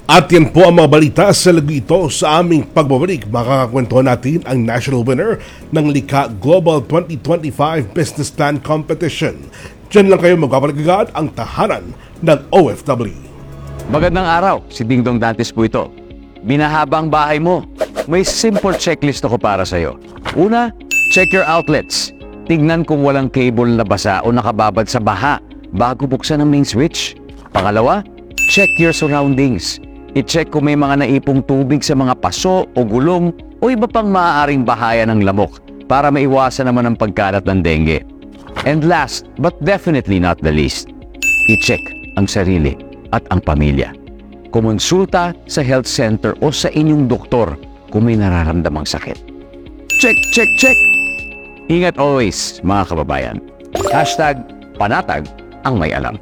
At yan po ang mga balita sa lagi ito. Sa aming pagbabalik, makakakwento natin ang national winner ng Likha Global 2025 Business Plan Competition. Diyan lang kayo magpapalik agad ang tahanan ng OFW. Magandang araw, si Dingdong Dantes po ito. Binahaba ang bahay mo. May simple checklist ako para sa'yo. Una, check your outlets. Tignan kung walang cable na basa o nakababad sa baha bago buksan ang main switch. Pangalawa, check your surroundings. I-check kung may mga naipong tubig sa mga paso o gulong o iba pang maaaring bahaya ng lamok para maiwasan naman ang pagkalat ng dengue. And last, but definitely not the least, i-check ang sarili at ang pamilya. Kumonsulta sa health center o sa inyong doktor kung may nararamdamang sakit. Check, check, check! Ingat always, mga kababayan. #panatag ang may alam.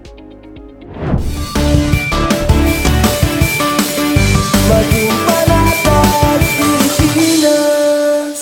Maging panatag Pilipinas.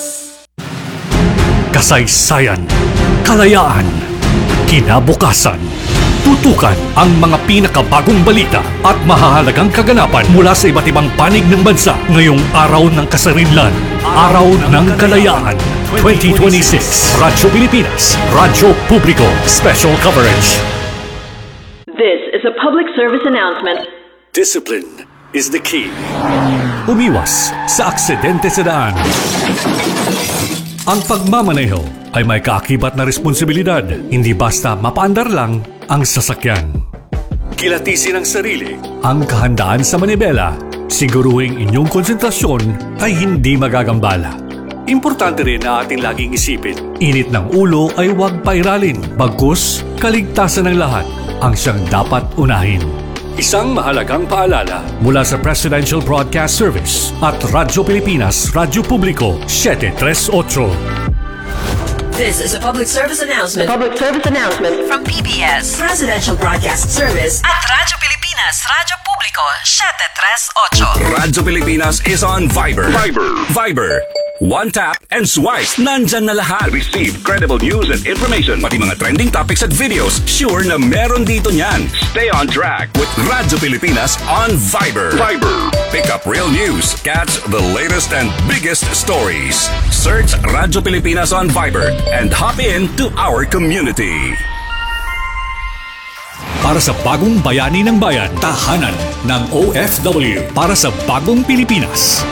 Kasaysayan, kalayaan, kinabukasan. Tutukan ang mga pinakabagong balita at mahahalagang kaganapan mula sa iba't ibang panig ng bansa ngayong Araw ng Kasarinlan, Araw ng Kalayaan 2026. Radyo Pilipinas, Radyo Publiko, Special Coverage. This is a public service announcement. Discipline is the key. Umiwas sa aksidente sa daan. Ang pagmamaneho ay may kaakibat na responsibilidad, hindi basta mapaandar lang ang sasakyan. Kilatisin ang sarili, ang kahandaan sa manibela, siguruhing inyong konsentrasyon ay hindi magagambala. Importante rin na ating laging isipin, init ng ulo ay huwag pairalin, bagkus kaligtasan ng lahat ang siyang dapat unahin. Isang mahalagang paalala mula sa Presidential Broadcast Service at Radyo Pilipinas, Radyo Publiko, 738. This is a public service announcement. Public service announcement From PBS, Presidential Broadcast Service at Radyo Pilipinas, Radyo Publiko, 738. Radyo Pilipinas is on Viber. Viber. One tap and swipe. Nandyan na lahat. Receive credible news and information. Pati mga trending topics at videos. Sure na meron dito niyan. Stay on track with Radyo Pilipinas on Viber. Pick up real news. Catch the latest and biggest stories. Search Radyo Pilipinas on Viber and hop in to our community. Para sa bagong bayani ng bayan, tahanan ng OFW. Para sa bagong Pilipinas.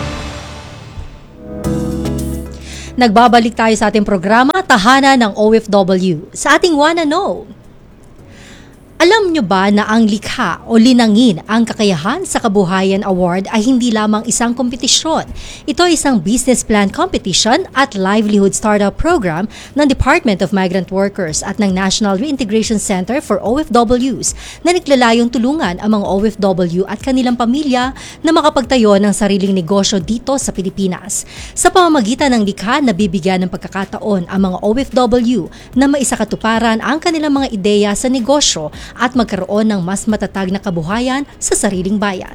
Nagbabalik tayo sa ating programa, Tahanan ng OFW. Sa ating Wanna Know. Alam nyo ba na ang likha o linangin ang kakayahan sa kabuhayan award ay hindi lamang isang kompetisyon? Ito ay isang business plan competition at livelihood startup program ng Department of Migrant Workers at ng National Reintegration Center for OFWs na naglalayong tulungan ang mga OFW at kanilang pamilya na makapagtayo ng sariling negosyo dito sa Pilipinas. Sa pamamagitan ng likha, nabibigyan ng pagkakataon ang mga OFW na maisakatuparan ang kanilang mga ideya sa negosyo at magkaroon ng mas matatag na kabuhayan sa sariling bayan.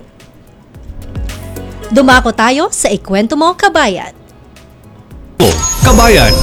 Dumako tayo sa Ikwento Mo, Kabayan. Kabayan.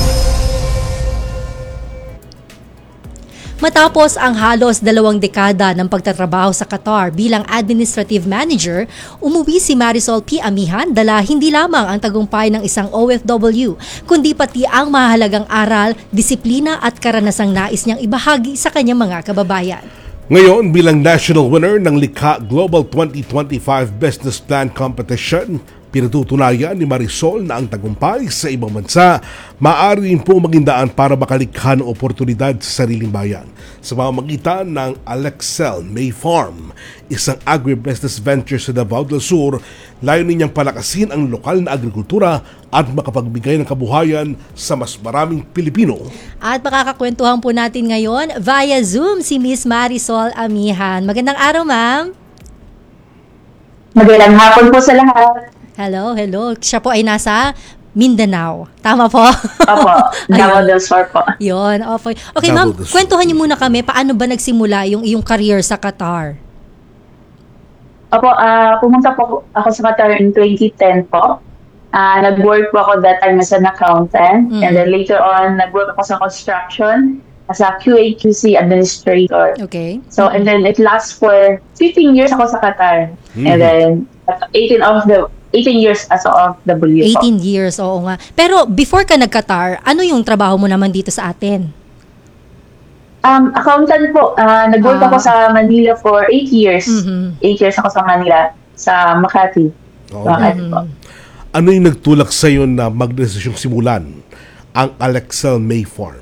Matapos ang halos 2 dekada ng pagtatrabaho sa Qatar bilang administrative manager, umuwi si Marisol P. Amihan dala hindi lamang ang tagumpay ng isang OFW, kundi pati ang mahalagang aral, disiplina at karanasang nais niyang ibahagi sa kanyang mga kababayan. Ngayon, bilang national winner ng Likha Global 2025 Business Plan Competition, pinatutunayan ni Marisol na ang tagumpay sa ibang bansa maaari rin po maging daan para makalikha ng oportunidad sa sariling bayan. Sa pamamagitan ng Alexel May Farm, isang agribusiness venture sa Davao del Sur, layunin niyang palakasin ang lokal na agrikultura at makapagbigay ng kabuhayan sa mas maraming Pilipino. At makakakwentuhan po natin ngayon via Zoom si Miss Marisol Amihan. Magandang araw, ma'am. Magandang hapon po sa lahat. Hello. Siya po ay nasa Mindanao. Tama po? Opo, Davao del Sur po. Yun, okay. Okay, ma'am, kwentuhan niyo muna kami, paano ba nagsimula yung iyong career sa Qatar? Opo, pumunta po ako sa Qatar in 2010 po. Nag-work po ako that time as an accountant. And then later on, nag-work ako sa construction as a QA/QC administrator. Okay. So, and then it lasts for 15 years ako sa Qatar. And then, 18 years as a OFW po. 18 years, oo nga. Pero before ka nag-Qatar, ano yung trabaho mo naman dito sa atin? Accountant po. Nag-work ako sa Manila for 8 years. 8 years ako sa Manila, sa Makati. Makati po. Ano yung nagtulak sa'yo na magdesisyong simulan ang Alexel May Farm?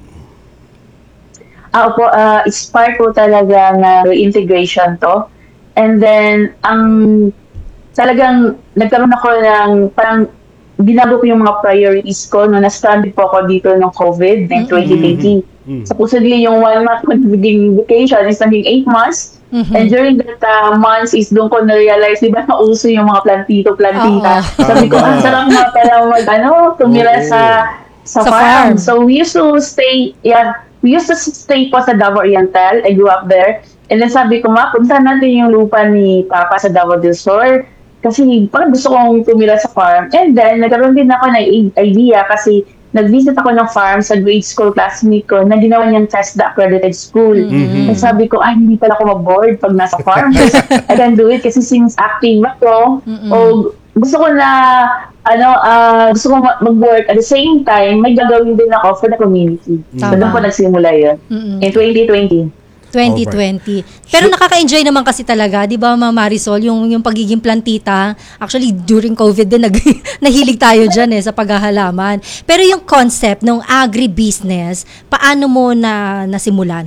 Opo, it's part po talaga na reintegration to. And then, talagang nagkaroon ako ng parang binago ko yung mga priorities ko no na-stranded po ako dito ng COVID ng 2020. Supposedly yung 1 month ko naging vacation is naging 8 months. And during that months is doon ko na-realize, di ba nauso yung mga plantita. Sabi ko, ang sarap nga pala tumira sa farm. So we used to stay po sa Davao Oriental. I grew up there. And then sabi ko, punta natin yung lupa ni Papa sa Davao del Sur. Kasi parang gusto kong tumira sa farm. And then, nagkaroon din ako ng idea kasi nag-visit ako ng farm sa grade school classmate ko na ginawa niyang TESDA accredited school. And sabi ko, hindi pala ako mag-board pag nasa farm. I can do it kasi since active ako, gusto ko na gusto ko mag-work at the same time may gagawin din ako for the community. So doon ko nagsimula yun in 2020. Pero nakaka-enjoy naman kasi talaga, 'di ba, Ma'am Marisol, yung pagiging plantita. Actually, during COVID din nahilig tayo diyan sa paghahalaman. Pero yung concept ng agribusiness, paano mo nasimulan?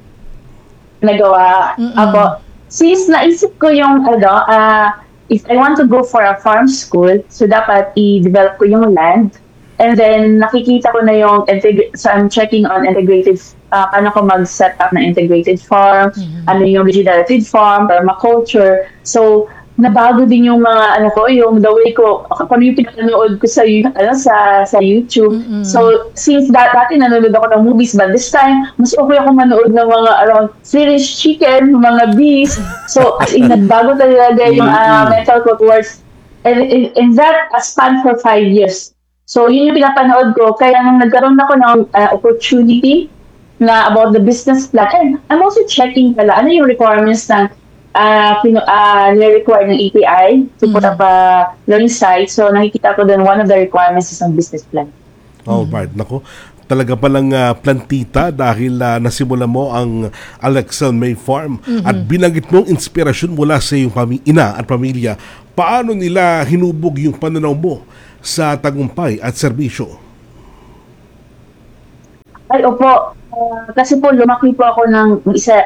Nagawa ako. Since naisip ko yung if I want to go for a farm school, so dapat i-develop ko yung land. And then, nakikita ko na yung, so I'm checking on integrated, paano ko mag-set up na integrated farm, ano yung regenerative farm, permaculture. So, nabago din yung mga, yung the way ko, kung yung pinanood ko sa YouTube. So, since dati nanonood ako ng movies, but this time, mas okay ako manood ng mga around Swedish chicken, mga bees. So, as in, nagbago talaga yung mental ko towards, and that span for 5 years. So, yun yung pinapanood ko. Kaya nung nagkaroon ako ng opportunity na about the business plan, and I'm also checking pala, ano yung requirements ng nire-require ng API to put up a learning site. So, nakikita ko din one of the requirements is ang business plan. Alright, nako. Talaga palang plantita dahil nasimula mo ang Alexel May Farm at binanggit mong inspirasyon mula sa iyong ina at pamilya. Paano nila hinubog yung pananaw mo sa tagumpay at serbisyo? Ay, opo. Kasi po, lumaki po ako ng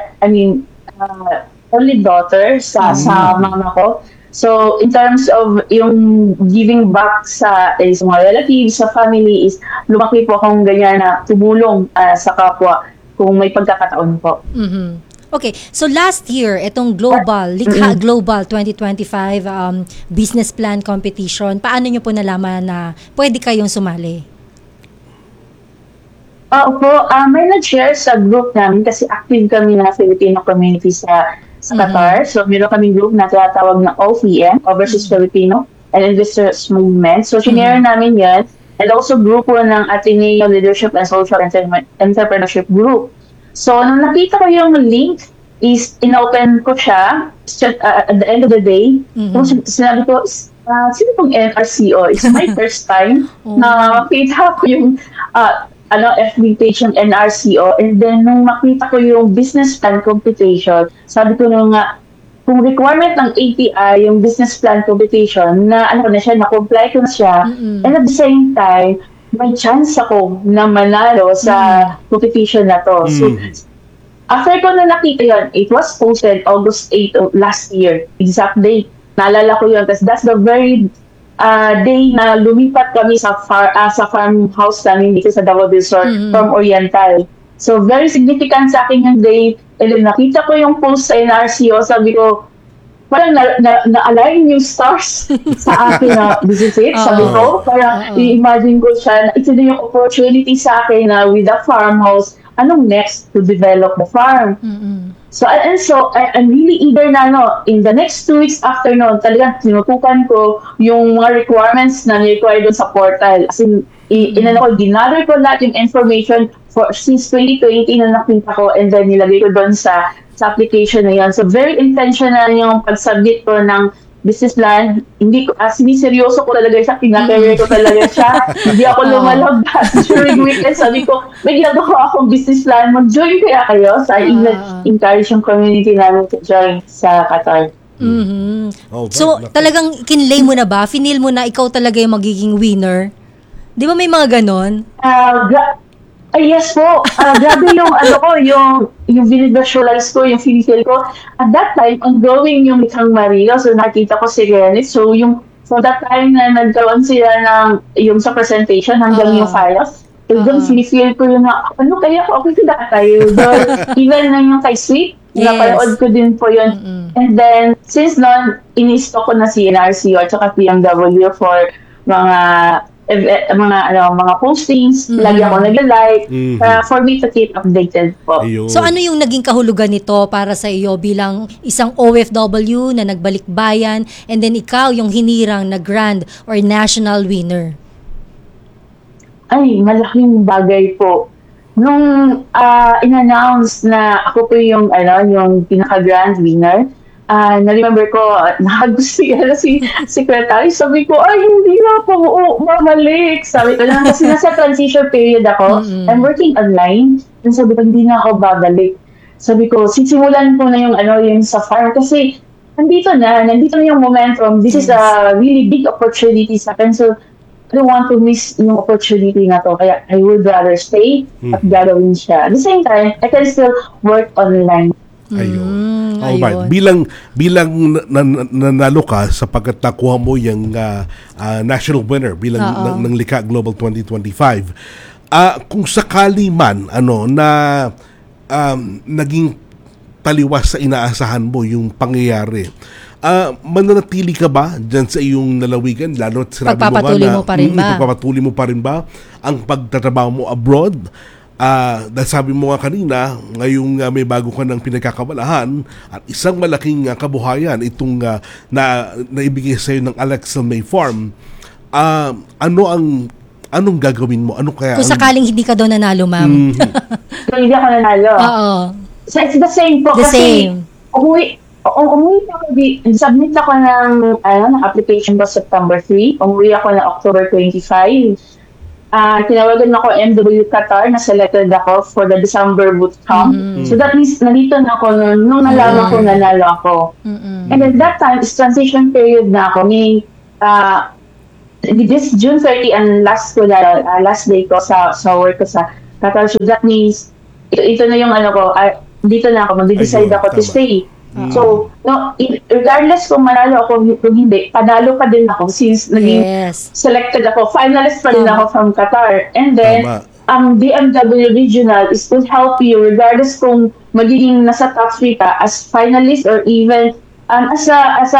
only daughter sa mama ko. So, in terms of yung giving back sa mga relatives, sa family, is lumaki po akong ganyan na tumulong sa kapwa kung may pagkakataon po. Okay, so last year, itong Likha Global 2025 business plan competition, paano nyo po nalaman na pwede kayong sumali? Opo, may nag-share sa group namin kasi active kami na Filipino community sa Qatar. So, meron kaming group na tinatawag na OFIM, Overseas Filipino and Investors Movement. So, sinare namin yan. And also, grupo ng Ateneo Leadership and Social Entrepreneurship Group. So, nung nakita ko yung link, is in-open ko siya at the end of the day. Sinabi ko, sino pong NRCO? It's my first time na makita ko yung FB page ng NRCO. And then, nung makita ko yung business plan computation, sabi ko nga, kung requirement ng API, yung business plan computation, na-comply ko na siya, and at the same time, may chance ako na manalo sa competition na to. So, after ko na nakita yun, it was posted August 8 of last year, exact date. Naalala ko yun, that's the very day na lumipat kami sa farmhouse namin dito sa Davao del Sur from Oriental. So, very significant sa akin yung date. And then, nakita ko yung post sa NRCO, sabi ko, parang na-align yung stars sa akin na this is it. Sabi ko, parang i-imagine ko siya na ito na yung opportunity sa akin na with the farmhouse, anong next to develop the farm. So, I'm really eager na, in the next 2 weeks after noon, talagang tinutukan ko yung mga requirements na required doon sa portal. As in, ginather ko lahat yung information since 2020 na nakita ko and then nilagay ko doon sa application na yan. So, very intentional yung pag-submit ko ng business plan, hindi ko, siniseryoso ko talaga siya, pinakareer ko talaga siya. Hindi ako lumalabas during weekend. Sabi ko, may ginagawa akong business plan, mag-join kaya kayo. So, I even encourage yung community namin to join sa Qatar. So, talagang kinlay mo na ba? Finil mo na ikaw talaga yung magiging winner? Di ba may mga ganon? Yes po. Grabe yung yung visualize ko, yung feel ko. At that time, ongoing yung Likhang Maria. So nakita ko si Renit. So from that time na nagkaroon sila ng yung sa presentation hanggang yung files, doon feel ko yun na, ano kaya okay kaya tayo. Even na yung kay Sweet, napanood ko din po yun. And then, since noon, in-stock ko na si NRCO at saka PMW for mga postings, lagi ako nag-like, for me to keep updated po. So ano yung naging kahulugan nito para sa iyo bilang isang OFW na nagbalik bayan and then ikaw yung hinirang na grand or national winner? Ay, malaking bagay po. Nung in-announce na ako po yung pinaka-grand winner, na-remember ko, nakagusto si secretary. Sabi ko, ay, hindi na ako mamalik. Sabi ko lang, kasi nasa transition period ako. I'm working online. And sabi ko, hindi na ako babalik. Sabi ko, sisimulan ko na yung sa farm. Kasi, nandito na yung momentum. This is a really big opportunity sa akin. So, I don't want to miss yung opportunity na to. Kaya, I would rather stay at gagawin siya. At the same time, I can still work online. Ayun. Alright. Bilang nanalo ka sapagkat nakuha mo yung national winner bilang ng Likha Global 2025. Kung sakali man na naging taliwas sa inaasahan mo yung pangyayari, mananatili ka ba dyan sa iyong lalawigan? Lalo at sinabi Pagpapatuloy mo pa rin ba? Pagpapatuloy mo pa rin ba ang pagtatrabaho mo abroad? Dahil sabi mo nga kanina, ngayong may bago ka ng pinagkakabalahan at isang malaking kabuhayan itong naibigay sa iyo ng Alexa May Farm, anong gagawin mo? Ano kaya? Kung sakaling hindi ka doon nanalo, ma'am. Hindi ako nanalo. Oo. So it's the same po. The kasi same. Umuwi ako, submit ako ng application ko September 3. Umuwi ako ng October 25. Tinawagan ako MW Qatar na selected ako for the December bootcamp. So that means nandito na ako nung nalaman ko nanalo ako. And at that time, is transition period na ako. This June 30 and last day ko sa work ko sa Qatar. So that means ito na yung dito na ako, mag-decide ako to stay. So, regardless kung manalo ako kung hindi, panalo pa din ako since naging selected ako. Finalist pa din ako from Qatar. And then, BMW Regional is to help you regardless kung magiging nasa top 3 ka as finalist or even as a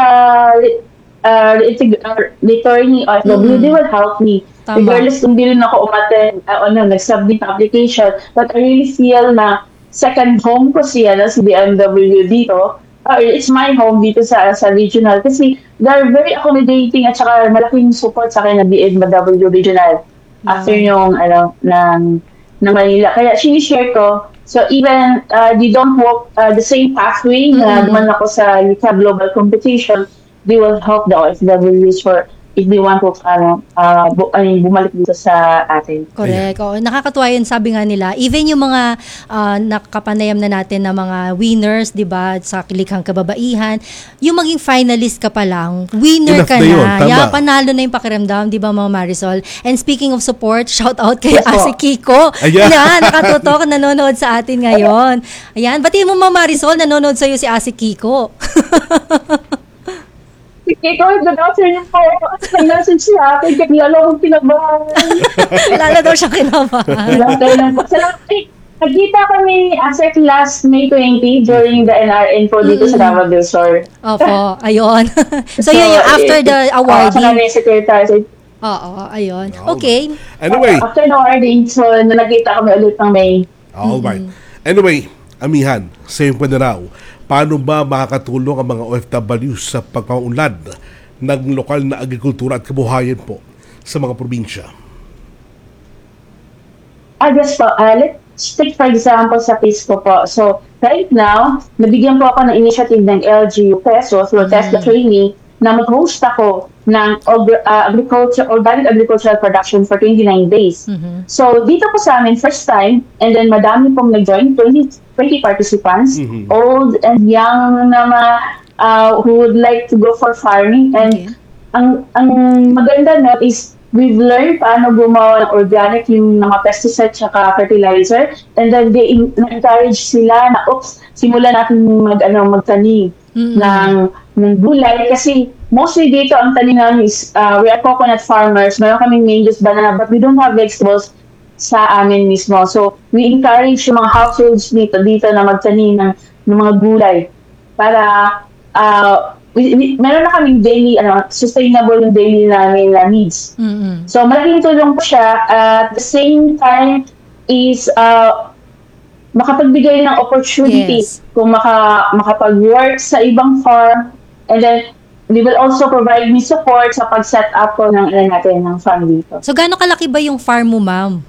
returnee OFW, they will help me. Regardless kung di rin ako umattend, nag-submit application. But I really feel na second home ko si BMW dito. It's my home dito sa regional kasi they're very accommodating at saka malaking support sa akin na BMW Regional after yung ng Manila. Kaya sinishare ko. So even they don't walk the same pathway na duman ako sa Likha Global Competition, they will help the OFWs for if they want to bumalik dito sa atin. Correct. Nakakatuwa yun, sabi nga nila. Even yung mga nakapanayam na natin na mga winners, di ba, sa Likhang Kababaihan, yung maging finalist ka pa lang, winner enough ka na. Yeah, panalo na yung pakiramdam, di ba, mga Marisol? And speaking of support, shout out kay Ase Kiko. Ayan, nakatutok, nanonood sa atin ngayon. Ayan, batiin mo, mga Marisol, nanonood sa'yo si Ase Kiko. Kiko, good afternoon po. Nag-message siya akin, kaya alam kong kinabahan. Lalo daw siya kinabahan. Nagkita kami ASEC last May 20 during the NRN po dito sa Davao del Sur. Opo, ayun. So yun yung after the awarding. Sa kami secretary. Oo, ayun. Okay. Anyway. After the awarding, so nagkita kami ulit ng May. Alright. Anyway, Amihan, same pa na raw. Paano ba makakatulong ang mga OFW sa pagpaunlad ng lokal na agrikultura at kabuhayan po sa mga probinsya? Yes po. Let's take for example sa case ko po. So, right now, nabigyan po ako ng initiative ng LGU Peso through test the training na mag-host ako ng organic agricultural production for 29 days. So, dito po sa amin, first time, and then madami pong nag-join, 20 participants, old and young na who would like to go for farming. And ang maganda no is we've learned paano gumawa ng organic yung mga pesticide tsaka fertilizer, and then they encourage sila na simulan natin magtanim ng gulay kasi mostly dito ang tanim namin is we are coconut farmers. Meron kaming mangoes, banana, but we don't have vegetables sa amin mismo. So we encourage yung mga households dito na magtanim ng mga gulay para meron na kaming daily sustainable yung daily namin needs. So malaking tulong po siya. At the same time is makapagbigay ng opportunity kung makapag-work sa ibang farm, and then we will also provide me support sa pag-set up ko ng farm dito. So gaano kalaki ba yung farm mo, ma'am?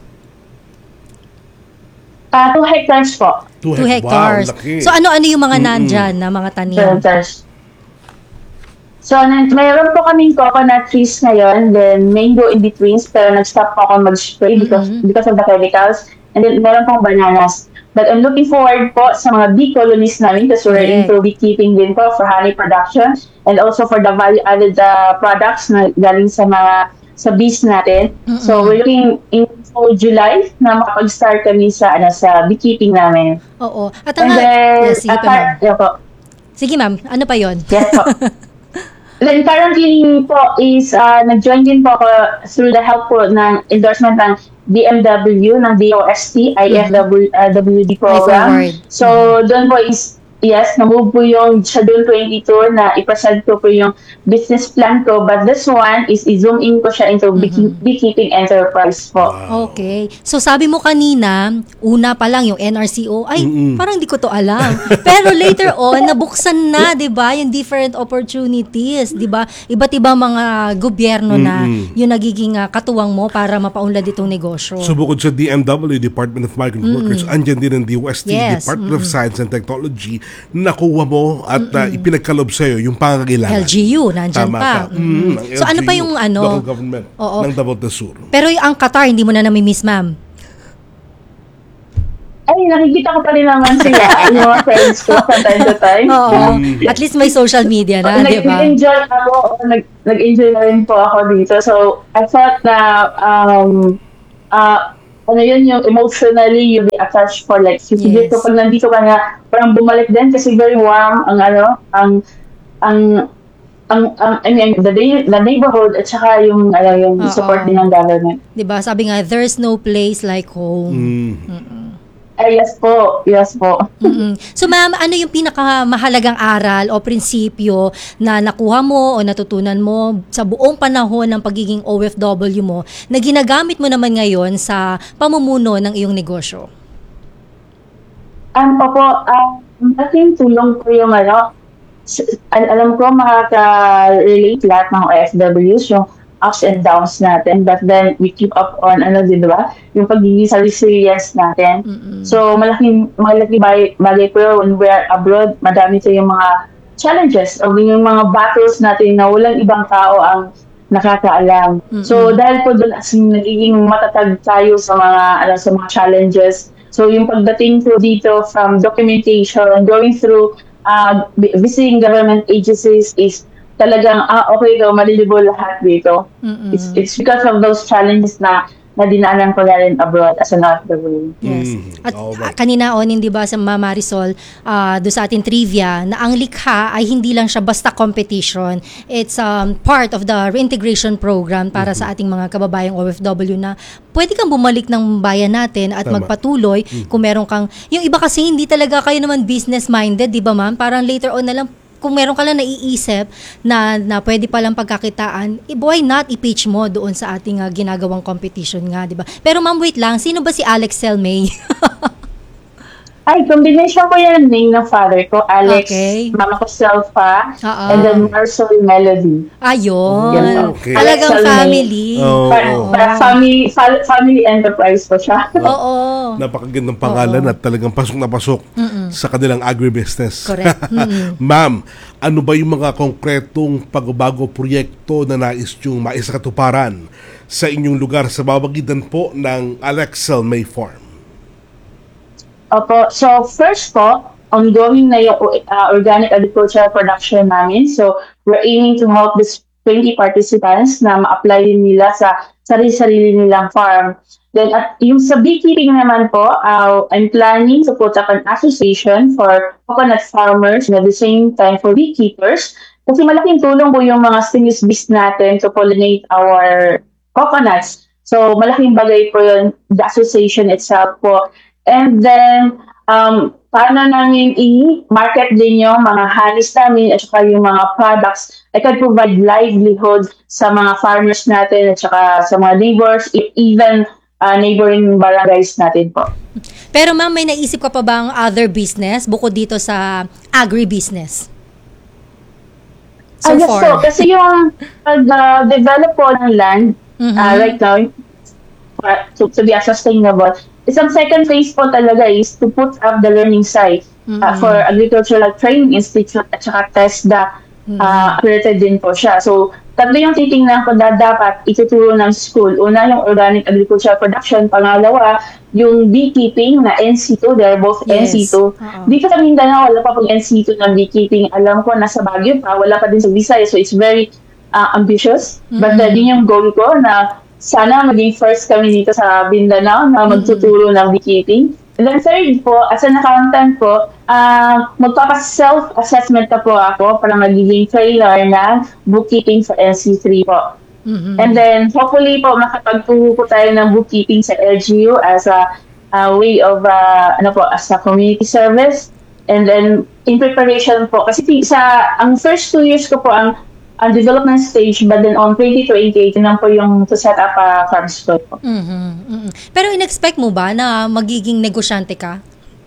2 hectares po. 2 hectares. Wow, so ano yung mga nandyan na mga tanim? 2 hectares. So, mayroon po kaming coconut trees ngayon, then mango in betweens, pero nag-stop po ako mag-spray because of the chemicals. And then, meron pong bananas. But I'm looking forward po sa mga bee colonies namin kasi we're into beekeeping din po for honey production and also for the value-added products na galing sa bees natin. So, we're looking into July na makapag-start kami sa beekeeping namin. Oo. At and then, sige, ma'am. Ano pa yon? Yes po. Then currently po is nag-join din po ako through the help po ng endorsement ng BMW, ng DOST, IFWD program. So doon po is, na-move po yung Schedule 22 na i-present ko po yung business plan ko. But this one is i-zoom in ko siya into beekeeping enterprise po. Okay. So sabi mo kanina, una pa lang yung NRCO, parang di ko to alam. Pero later on, nabuksan na, di ba? Yung different opportunities, di ba? Iba't ibang mga gobyerno na yung nagiging katuwang mo para mapaunlad itong negosyo. So bukod sa DMW, Department of Migrant Workers, andyan din ang DOST, Department of Science and Technology, nakuha mo at ipinagkalob sa'yo yung pangangailangan. LGU, nandyan pa. So ano pa yung local government ng Davao del Sur. Pero ang Qatar, hindi mo na nami-miss, ma'am? Ay, nakikita ko pa rin naman sila, yung mga friends ko from time to time. At least may social media na, di ba? Nag-enjoy na rin po ako dito. So, I thought na yung emotionally you'll be attached for like 50 years. So pag nandito ka nga, parang bumalik din kasi very warm the neighborhood at saka yung support din ng government. Diba? Sabi nga, there's no place like home. Yes po. So ma'am, ano yung pinakamahalagang aral o prinsipyo na nakuha mo o natutunan mo sa buong panahon ng pagiging OFW mo na ginagamit mo naman ngayon sa pamumuno ng iyong negosyo? Malaking tulong ko yung alam ko makaka-relate lahat ng OFWs, yung ups and downs natin, but then we keep up on diba? Yung pagiging sa resilience natin. So malaking bagay po when we are abroad, madami tayong mga challenges o yung mga battles natin na walang ibang tao ang nakakaalam. So dahil po doon nagiging matatag tayo sa mga challenges. So yung pagdating po dito from documentation, going through visiting government agencies is talagang, okay daw, malilibo lahat dito. It's because of those challenges na dinaanan ko na rin abroad as an OFW. Yes. At kanina hindi ba sa Ma'am Marisol, doon sa ating trivia, na ang likha ay hindi lang siya basta competition. It's part of the reintegration program para sa ating mga kababayang OFW na pwede kang bumalik ng bayan natin at magpatuloy kung meron kang, yung iba kasi hindi talaga kayo naman business-minded, di ba ma'am? Parang later on na lang, kung meron ka lang naiisip na pwede palang pagkakitaan, why not i-pitch mo doon sa ating ginagawang competition nga, di ba? Pero ma'am, wait lang, sino ba si Alex Selmay? Ay, combination ko yan ng name ng father ko, Alex. Okay. Mama ko, Selfa. Oo. And then Marisol Melody. Ayun. Yan. Okay. Talagang Alex family. Oh. Para family enterprise po siya. Oo. Napakagandang pangalan at talagang pasok na pasok sa kanilang agribusiness. Correct. Ma'am, ano ba yung mga konkretong pagbabago proyekto na nais yung maisakatuparan sa inyong lugar sa babagitan po ng Alexel May Farm? Opo. So, first po, ongoing na yung organic agricultural production namin. So, we're aiming to help these 20 participants na ma-apply din nila sa sarili-sarili nilang farm. Then, at yung sa beekeeping naman po, I'm planning to put up an association for coconut farmers and at the same time for beekeepers. Kasi malaking tulong po yung mga stingless bees natin to pollinate our coconuts. So, malaking bagay po yun, the association itself po. And then, paano namin i-market din yung mga hanis namin at saka yung mga products. I can provide livelihood sa mga farmers natin at saka sa mga neighbors, even neighboring barangays natin po. Pero ma'am, may naisip ka pa bang other business bukod dito sa agribusiness? So Yes, far. so, kasi yung pag-develop po ng land, right now, to be sustainable, isang second phase po talaga is to put up the learning site for Agricultural Training Institute at saka TESDA accredited din po siya. So, tatlo yung titingnan ko na dapat ituturo ng school. Una, yung organic agricultural production. Pangalawa, yung beekeeping na NC2. They're both Yes. NC2. Dito sa Mindanao, wala pa pong NC2 ng beekeeping. Alam ko, nasa Baguio pa. Wala pa din sa Visayas. So, it's very ambitious. But din yung goal ko na sana maging first kami dito sa Mindanao na magtuturo ng beekeeping. And then third po, as an accountant po, magpapa-self-assessment na po ako para magiging trainer na bookkeeping for NC3 po. And then hopefully po makapagturo po tayo ng bookkeeping sa LGU as a way of, as a community service. And then in preparation po, kasi ang first 2 years ko po ang development stage, but then on 2028, yun lang po yung to set up a farm school po. Pero in-expect mo ba na magiging negosyante ka?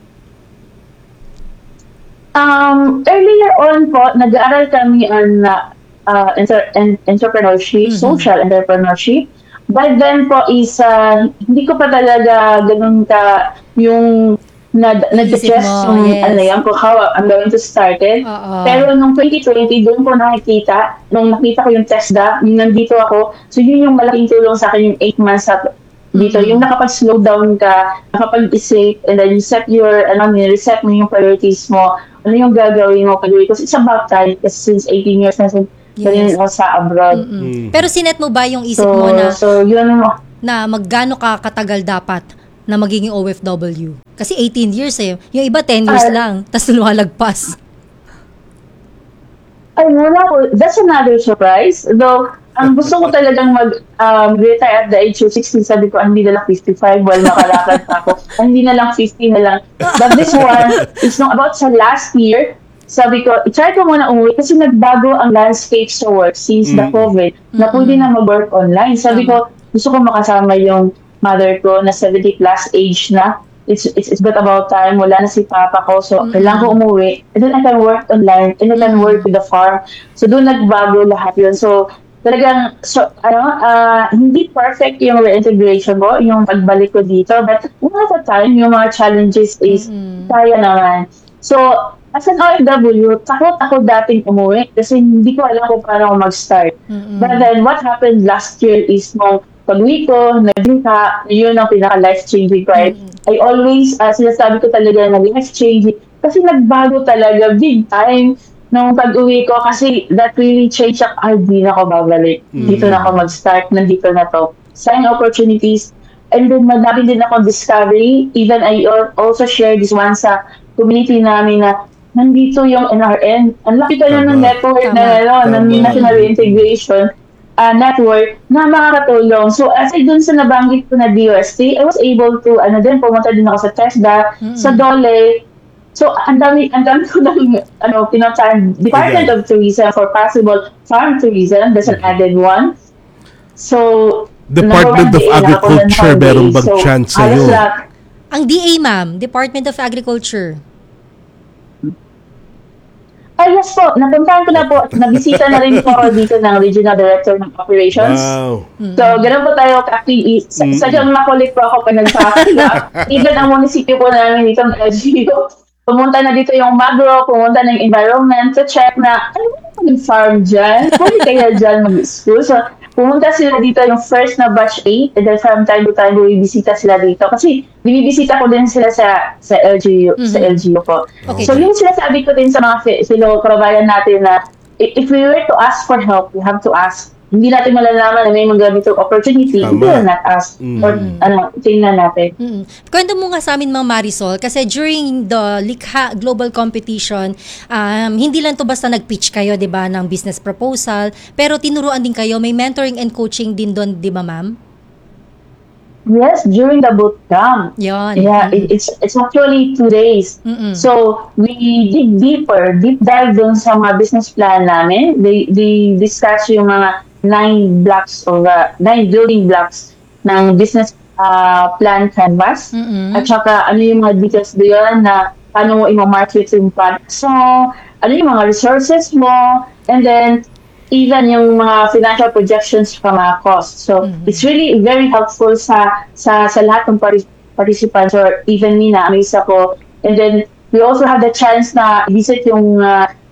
Earlier on po, nag-aaral kami on entrepreneurship, social entrepreneurship. But then po is, hindi ko pa talaga ganun ka yung nag-suggest yung kung how I'm going to start it. Pero nung 2020, doon ko nakikita, nung nakita ko yung TESDA, yung nandito ako, so yun yung malaking tulong sa akin yung 8 months dito. Yung nakapag-slow down ka, nakapag-isip, and then you set your, reset mo yung priorities mo, ano yung gagawin mo, because it's about time, kasi since 18 years na ganyan ako sa abroad. Pero sinet mo ba yung isip mo na, yun na maggaano ka katagal dapat na magiging OFW? Kasi 18 years eh. Yung iba 10 years lang, tas lumalagpas. Ay, muna ko, that's another surprise. Though, ang gusto ko talagang mag-retire at the age of 16, sabi ko, hindi na lang 55 while makalakad pa ako. Hindi na lang 50 na lang. But this one, is about sa last year, sabi ko, i-try ko muna umuwi kasi nagbago ang landscape sa work since the COVID, na pwede na mag-work online. Sabi ko, gusto ko makasama yung mother ko na 70 plus age na. It's but about time. Wala na si papa ko. So, kailangan ko umuwi. And then I can work online. And I can work with the farm. So, doon nagbago lahat yun. So, talagang, hindi perfect yung reintegration ko, yung pagbalik ko dito. But one at a time, yung mga challenges is kaya naman. So, as an OFW, takot ako dating umuwi kasi hindi ko alam kung paano ako mag-start. But then, what happened last year is nung pag-uwi ko, naging yun ang pinaka-life-changing ko. I always, sinasabi ko talaga na life-changing kasi nagbago talaga big time nung pag-uwi ko kasi that really changed di na ako babalik. Dito na ako mag-start, nandito na to. Sign opportunities. And then madami din akong discovery. Even I also share this one sa community namin na nandito yung NRN. Ang laki pala ng network ng National Reintegration network na makakatulong. So, as I dun sa nabanggit ko na DOST, I was able to, pumunta din ako sa TESDA, sa DOLE. So, ang dami ko ng, pinuntahan, Department of Tourism for possible farm tourism. That's an added one. So, Department of Agriculture, meron bang chance sa'yo? Ang DA, ma'am, Department of Agriculture. Yes po, napuntahan ko na po. Nabisita na rin po ako dito ng Regional Director ng Operations. Wow. So, ganun po tayo ka-active. Sadyang makulit po ako pag nagpapakila. Even ang munisipyo po namin dito ng LGU. Pumunta na dito yung Magro, pumunta ng environment to check na ano ba yung farm dyan? Pwede kaya dyan mag-school? So, pumunta sila dito yung first na batch 8 and then from time to time, bibisita sila dito. Kasi binibisita ko din sila sa LGU, sa LGU po. Okay. So, yung sinasabi ko din sa mga fellow kababayan natin na if we were to ask for help, we have to ask. Hindi natin malalaman na may mga ganitong opportunity, we will not ask. Or tingnan natin. Kwento mo nga sa amin, Ma'am Marisol, kasi during the Likha Global Competition, hindi lang to basta nag-pitch kayo, di ba, ng business proposal, pero tinuruan din kayo, may mentoring and coaching din doon, di ba, ma'am? Yes, during the bootcamp. Yon. Yeah, it's actually 2 days. So, we dig deep dive dun sa mga business plan namin. They discuss yung mga 9 blocks or 9 building blocks ng business plan canvas. At saka, ano yung mga details doon na paano mo i-market yung products mo, ano yung mga resources mo, and then, even yung mga financial projections from mga costs. So, it's really very helpful sa lahat ng participants or even me na amaze ako. And then, we also have the chance na visit yung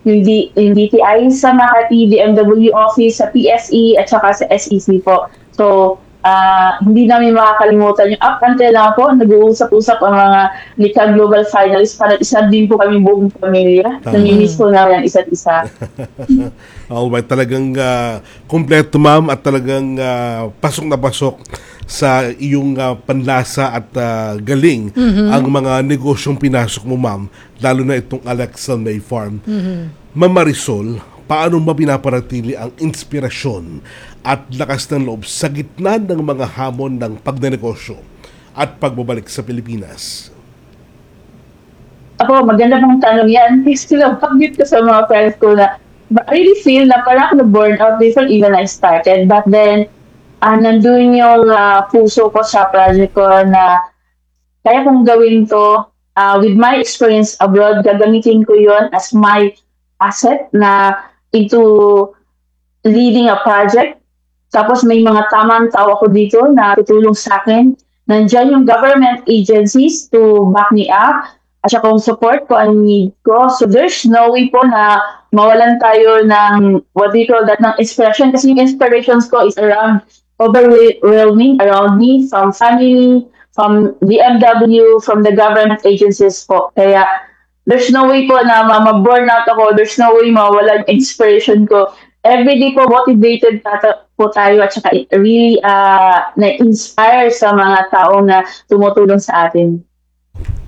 DTI sa Makati, DMW office, sa PSE, at saka sa SEC po. So, hindi namin makakalimutan yung up until now po, nag-uusap-usap ang mga Likha Global finalists para isa din po kami buong pamilya. Namimiss po namin ang isa't isa. Alright, talagang kumpleto, ma'am, at talagang pasok na pasok sa iyong panlasa at galing ang mga negosyong pinasok mo, ma'am, lalo na itong Alexel May Farm. Ma'am Marisol, paano mo pinaparatili ang inspirasyon at lakas ng loob sa gitna ng mga hamon ng pagnenegosyo at pagbabalik sa Pilipinas? Ako, maganda pong tanong yan. Still, pag-meet ko sa mga friends ko na I really feel na parang na-burn out before even I started. But then, nandun yung puso ko sa project ko na kaya kong gawin to. With my experience abroad, gagamitin ko yon as my asset na into leading a project. Tapos may mga tamang tao ako dito na tutulong sa akin. Nandiyan yung government agencies to back me up at saka kung support ko ang need ko. So there's no way po na mawalan tayo ng what do you call that, ng inspiration. Kasi yung inspirations ko is around overwhelming around me, from family, from BMW, from the government agencies po. Kaya there's no way po na ma-burn out ako. There's no way mawala yung inspiration ko. Everyday po motivated po tayo at saka really na-inspire sa mga tao na tumutulong sa atin.